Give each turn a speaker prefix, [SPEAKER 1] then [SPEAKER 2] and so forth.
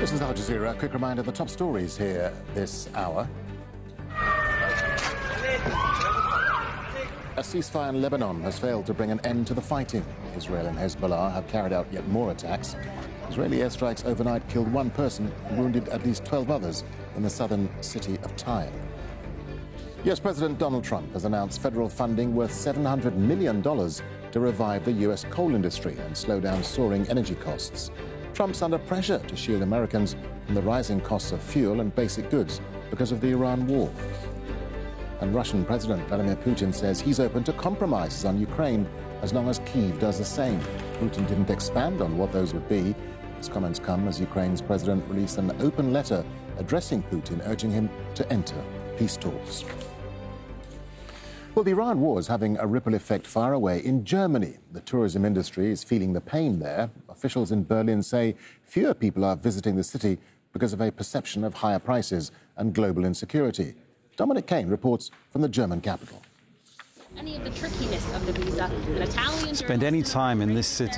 [SPEAKER 1] This is Al Jazeera. A quick reminder of the top stories here this hour. A ceasefire in Lebanon has failed to bring an end to the fighting. Israel and Hezbollah have carried out yet more attacks. Israeli airstrikes overnight killed one person and wounded at least 12 others in the southern city of Tyre. US President Donald Trump has announced federal funding worth $700 million to revive the US coal industry and slow down soaring energy costs. Trump's under pressure to shield Americans from the rising costs of fuel and basic goods because of the Iran war. And Russian President Vladimir Putin says he's open to compromises on Ukraine as long as Kyiv does the same. Putin didn't expand on what those would be. His comments come as Ukraine's president released an open letter addressing Putin, urging him to enter peace talks. Well, the Iran war is having a ripple effect far away in Germany. The tourism industry is feeling the pain there. Officials in Berlin say fewer people are visiting the city because of a perception of higher prices and global insecurity. Dominic Kane reports from the German capital.
[SPEAKER 2] Any of the trickiness of the visa, an Italian...
[SPEAKER 3] Spend any time in this city